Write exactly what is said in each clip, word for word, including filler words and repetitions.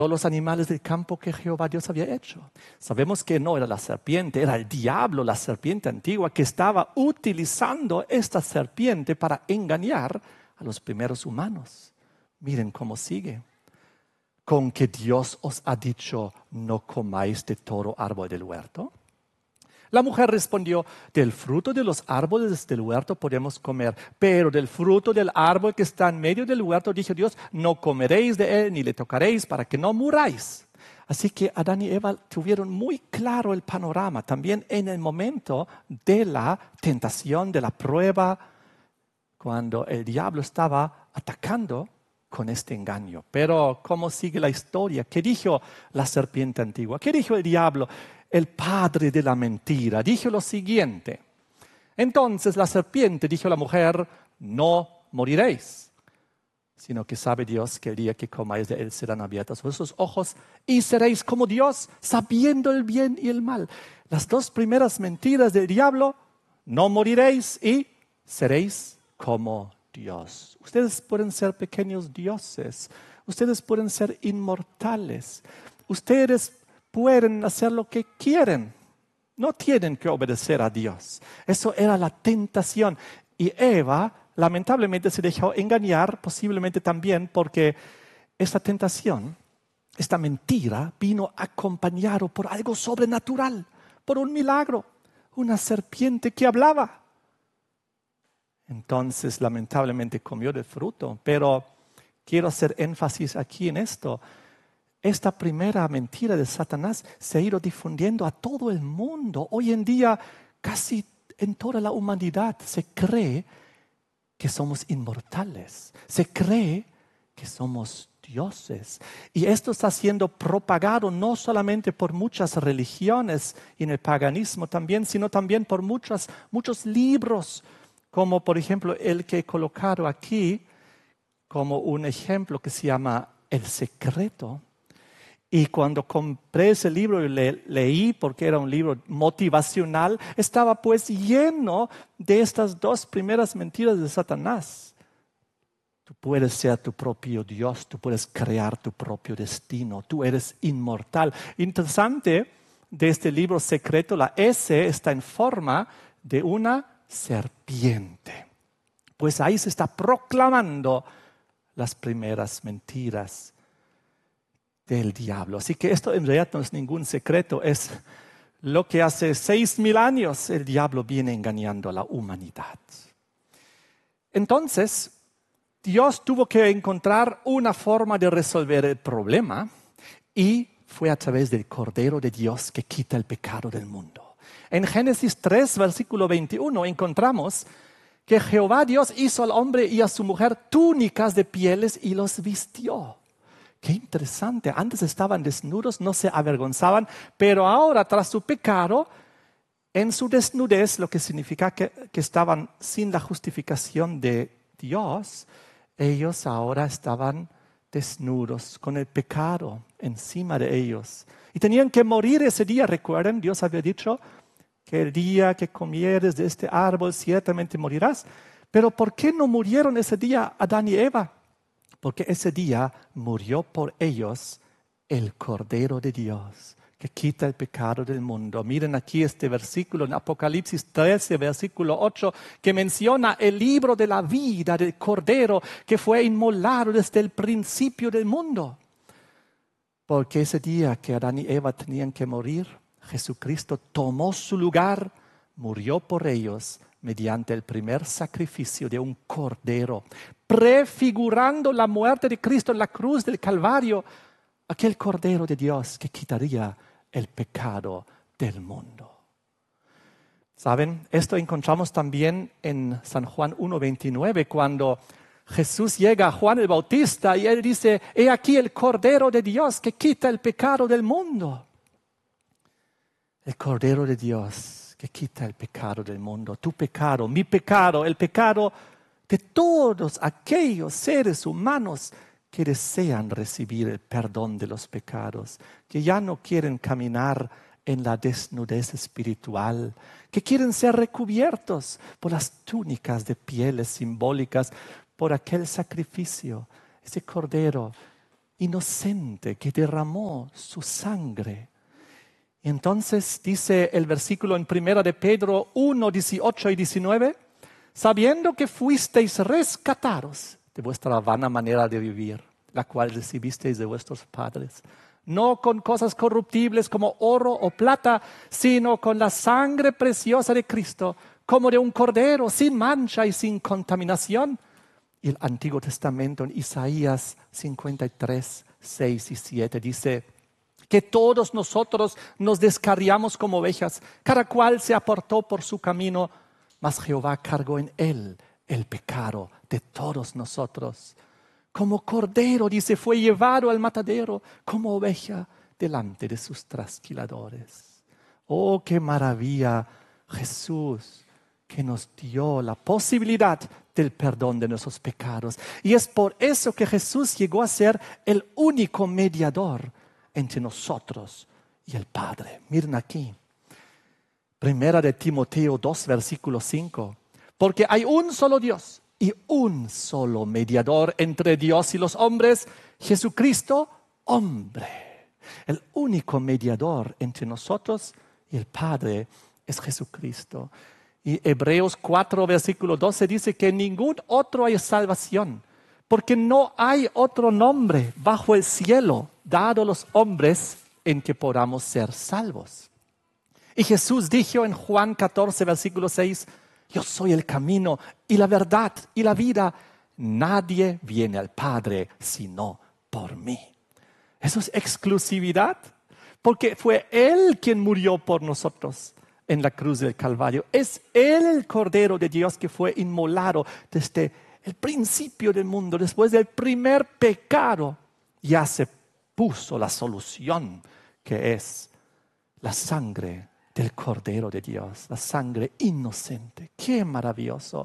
todos los animales del campo que Jehová Dios había hecho. Sabemos que no era la serpiente, era el diablo, la serpiente antigua, que estaba utilizando esta serpiente para engañar a los primeros humanos. Miren cómo sigue. Con que Dios os ha dicho, no comáis de todo árbol del huerto. La mujer respondió, del fruto de los árboles del huerto podemos comer, pero del fruto del árbol que está en medio del huerto, dijo Dios, no comeréis de él ni le tocaréis para que no muráis. Así que Adán y Eva tuvieron muy claro el panorama, también en el momento de la tentación, de la prueba, cuando el diablo estaba atacando con este engaño. Pero, ¿cómo sigue la historia? ¿Qué dijo la serpiente antigua? ¿Qué dijo el diablo? El padre de la mentira. Dijo lo siguiente. Entonces la serpiente dijo a la mujer, no moriréis, sino que sabe Dios que el día que comáis de él serán abiertos vuestros ojos y seréis como Dios, sabiendo el bien y el mal. Las dos primeras mentiras del diablo, no moriréis y seréis como Dios. Ustedes pueden ser pequeños dioses, ustedes pueden ser inmortales, ustedes pueden hacer lo que quieren, no tienen que obedecer a Dios. Eso era la tentación. Y Eva lamentablemente se dejó engañar, posiblemente también porque esta tentación, esta mentira vino acompañado por algo sobrenatural, por un milagro, una serpiente que hablaba. Entonces lamentablemente comió del fruto, pero quiero hacer énfasis aquí en esto. Esta primera mentira de Satanás se ha ido difundiendo a todo el mundo. Hoy en día, casi en toda la humanidad, se cree que somos inmortales. Se cree que somos dioses. Y esto está siendo propagado no solamente por muchas religiones y en el paganismo también, sino también por muchos, muchos libros, como por ejemplo el que he colocado aquí como un ejemplo que se llama El Secreto. Y cuando compré ese libro y le, leí, porque era un libro motivacional, estaba pues lleno de estas dos primeras mentiras de Satanás. Tú puedes ser tu propio Dios, tú puedes crear tu propio destino, tú eres inmortal. Interesante de este libro secreto, la S está en forma de una serpiente. Pues ahí se está proclamando las primeras mentiras del diablo. Así que esto en realidad no es ningún secreto, es lo que hace seis mil años el diablo viene engañando a la humanidad. Entonces, Dios tuvo que encontrar una forma de resolver el problema y fue a través del Cordero de Dios que quita el pecado del mundo. En Génesis tres, versículo veintiuno, encontramos que Jehová Dios hizo al hombre y a su mujer túnicas de pieles y los vistió. Qué interesante, antes estaban desnudos, no se avergonzaban, pero ahora tras su pecado, en su desnudez, lo que significa que, que estaban sin la justificación de Dios, ellos ahora estaban desnudos con el pecado encima de ellos. Y tenían que morir ese día, recuerden, Dios había dicho que el día que comieres de este árbol ciertamente morirás. Pero ¿por qué no murieron ese día Adán y Eva? Porque ese día murió por ellos el Cordero de Dios, que quita el pecado del mundo. Miren aquí este versículo en Apocalipsis trece, versículo ocho, que menciona el libro de la vida del Cordero que fue inmolado desde el principio del mundo. Porque ese día que Adán y Eva tenían que morir, Jesucristo tomó su lugar, murió por ellos mediante el primer sacrificio de un cordero, prefigurando la muerte de Cristo en la cruz del Calvario, aquel Cordero de Dios que quitaría el pecado del mundo. ¿Saben? Esto encontramos también en San Juan uno veintinueve, cuando Jesús llega a Juan el Bautista y él dice, he aquí el Cordero de Dios que quita el pecado del mundo. El Cordero de Dios que quita el pecado del mundo, tu pecado, mi pecado, el pecado de todos aquellos seres humanos que desean recibir el perdón de los pecados, que ya no quieren caminar en la desnudez espiritual, que quieren ser recubiertos por las túnicas de pieles simbólicas, por aquel sacrificio, ese cordero. inocente que derramó su sangre. Entonces dice el versículo en primera de Pedro uno, dieciocho y diecinueve, sabiendo que fuisteis rescatados de vuestra vana manera de vivir, la cual recibisteis de vuestros padres, no con cosas corruptibles como oro o plata, sino con la sangre preciosa de Cristo, como de un cordero sin mancha y sin contaminación. Y el Antiguo Testamento en Isaías cincuenta y tres, seis y siete dice que todos nosotros nos descarriamos como ovejas, cada cual se apartó por su camino, mas Jehová cargó en él el pecado de todos nosotros. Como cordero, dice, fue llevado al matadero, como oveja delante de sus trasquiladores. Oh, qué maravilla, Jesús, que nos dio la posibilidad del perdón de nuestros pecados. Y es por eso que Jesús llegó a ser el único mediador entre nosotros y el Padre. Miren aquí, Primera de Timoteo dos, versículo cinco. Porque hay un solo Dios y un solo mediador entre Dios y los hombres, Jesucristo, hombre. El único mediador entre nosotros y el Padre es Jesucristo. Y Hebreos cuatro, versículo doce dice que en ningún otro hay salvación, porque no hay otro nombre bajo el cielo dado a los hombres en que podamos ser salvos. Y Jesús dijo en Juan catorce, versículo seis, yo soy el camino y la verdad y la vida. Nadie viene al Padre sino por mí. Eso es exclusividad, porque fue Él quien murió por nosotros en la cruz del Calvario. Es Él el Cordero de Dios que fue inmolado desde el principio del mundo. Después del primer pecado ya se puso la solución, que es la sangre del Cordero de Dios, la sangre inocente. ¡Qué maravilloso!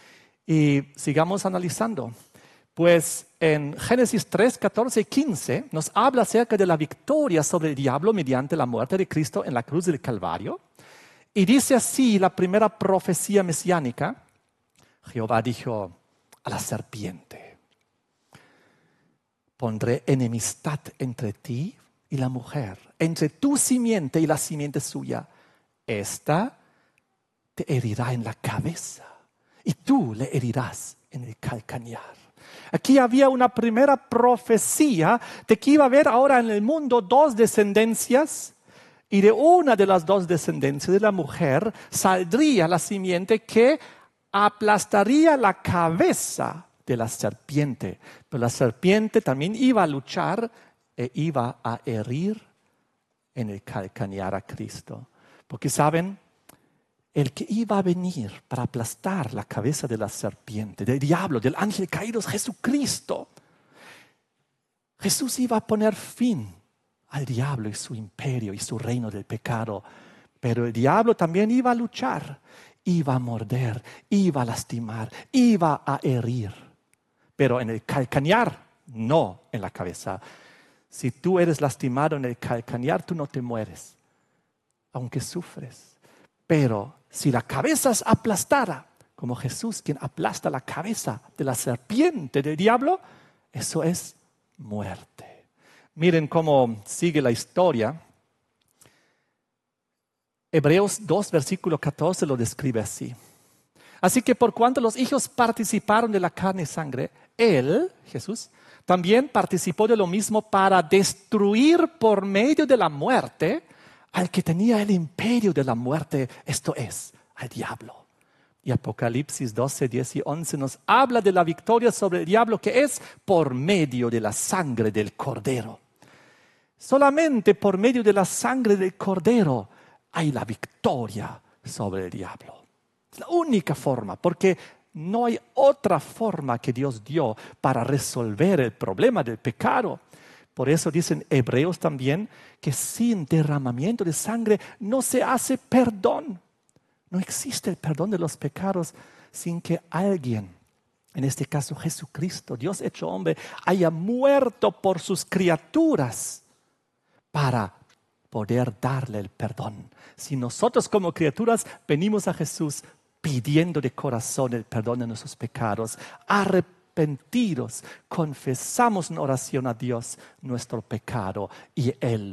Y sigamos analizando. Pues en Génesis tres, catorce y quince nos habla acerca de la victoria sobre el diablo mediante la muerte de Cristo en la cruz del Calvario. Y dice así la primera profecía mesiánica. Jehová dijo a la serpiente, pondré enemistad entre ti y la mujer, entre tu simiente y la simiente suya. Esta te herirá en la cabeza y tú le herirás en el calcañar. Aquí había una primera profecía de que iba a haber ahora en el mundo dos descendencias, y de una de las dos descendencias de la mujer saldría la simiente que aplastaría la cabeza de la serpiente. Pero la serpiente también iba a luchar e iba a herir en el calcañar a Cristo. Porque saben, el que iba a venir para aplastar la cabeza de la serpiente, del diablo, del ángel caído, es Jesucristo. Jesús iba a poner fin al diablo y su imperio y su reino del pecado. Pero el diablo también iba a luchar, iba a morder, iba a lastimar, iba a herir. Pero en el calcañar, no en la cabeza. Si tú eres lastimado en el calcañar, tú no te mueres, aunque sufres. Pero si la cabeza es aplastada, como Jesús quien aplasta la cabeza de la serpiente del diablo, eso es muerte. Miren cómo sigue la historia. Hebreos dos, versículo catorce lo describe así. Así que por cuanto los hijos participaron de la carne y sangre, Él, Jesús, también participó de lo mismo para destruir por medio de la muerte al que tenía el imperio de la muerte, esto es, al diablo. Y Apocalipsis doce, diez y once nos habla de la victoria sobre el diablo que es por medio de la sangre del Cordero. Solamente por medio de la sangre del Cordero hay la victoria sobre el diablo. Es la única forma, porque no hay otra forma que Dios dio para resolver el problema del pecado. Por eso dicen Hebreos también que sin derramamiento de sangre no se hace perdón. No existe el perdón de los pecados sin que alguien, en este caso Jesucristo, Dios hecho hombre, haya muerto por sus criaturas para poder darle el perdón. Si nosotros como criaturas venimos a Jesús pidiendo de corazón el perdón de nuestros pecados, arrepentidos, confesamos en oración a Dios nuestro pecado y Él